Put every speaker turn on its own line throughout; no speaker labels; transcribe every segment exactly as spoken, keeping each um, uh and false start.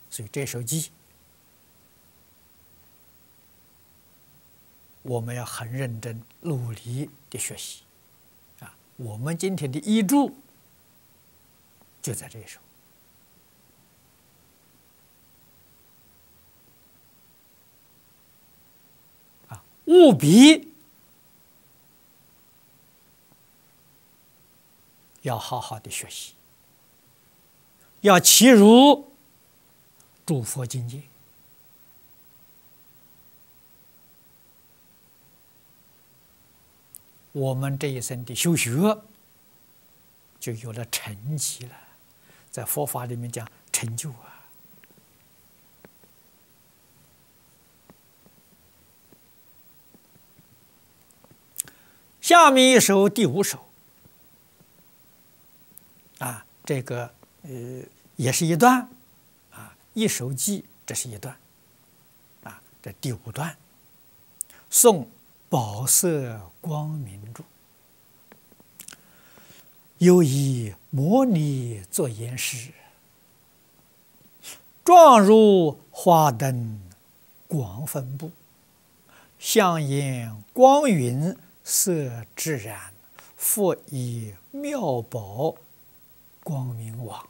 所以这首偈我们要很认真、努力的学习啊！我们今天的译注就在这一首啊，务必要好好的学习，要契入诸佛境界。我们这一生的修学就有了成绩了，在佛法里面讲成就啊。下面一首第五首啊，这个呃也是一段啊，一首偈，这是一段啊，这第五段，宋宝色光明著。又以摩尼作言师，状如花灯广分布，象眼光云色自然，复以妙宝光明网。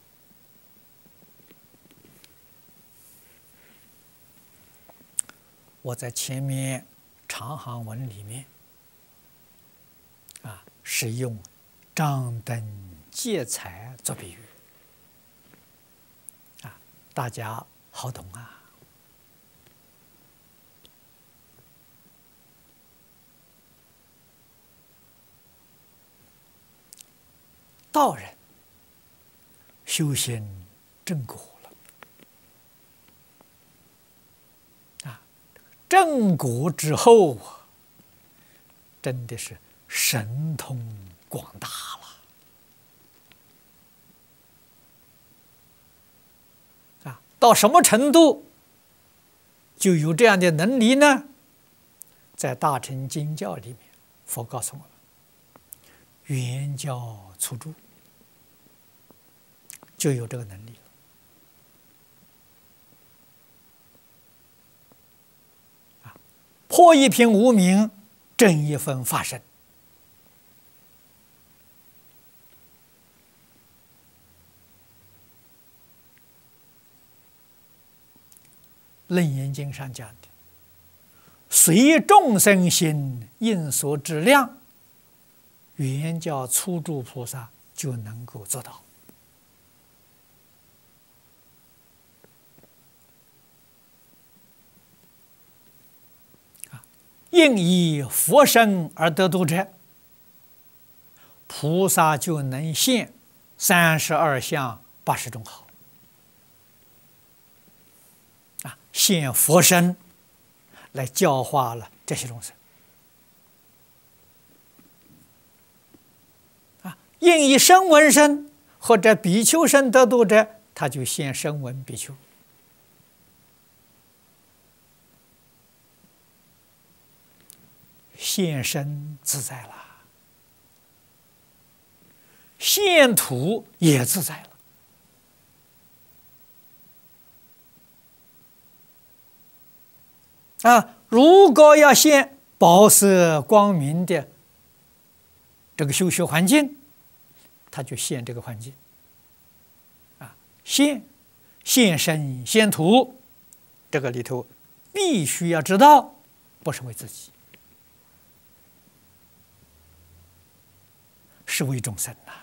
我在前面长行文里面啊，是用张灯结彩做比喻啊，大家好懂啊。道人修行正果了啊，正果之后啊，真的是神通广大了啊！到什么程度就有这样的能力呢？在大乘经教里面，佛告诉我们：圆教初住就有这个能力了啊！破一品无明，正一分法身。楞严经上讲的，随众生心应所知量，圆教初住菩萨就能够做到。应以佛身而得度者，菩萨就能现三十二相八十种好。啊，现佛身来教化了这些众生。啊，应以声闻身或者比丘身得度者，他就现声闻比丘。现身自在了，现土也自在了。啊，如果要现宝色光明的这个修学环境，他就现这个环境。啊，现现身现土，这个里头必须要知道，不是为自己。是为众生呐、啊！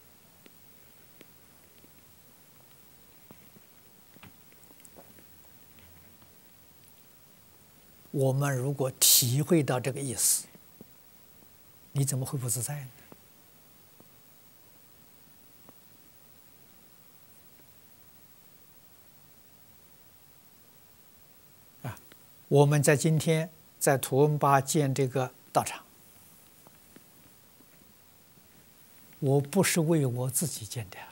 我们如果体会到这个意思，你怎么会不自在呢？啊，我们在今天在图文巴建这个道场。我不是为我自己建的，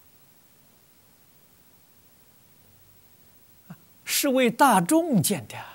是为大众建的。